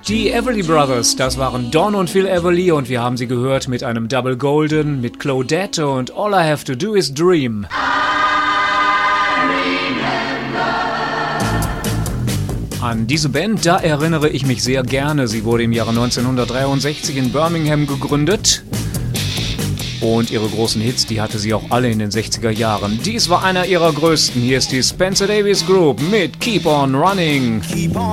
Die Everly Brothers, das waren Don und Phil Everly und wir haben sie gehört mit einem Double Golden, mit Claudette und All I Have to Do Is Dream. An diese Band, da erinnere ich mich sehr gerne. Sie wurde im Jahre 1963 in Birmingham gegründet. Und ihre großen Hits, die hatte sie auch alle in den 60er Jahren. Dies war einer ihrer größten. Hier ist die Spencer Davis Group mit Keep on Running. Keep on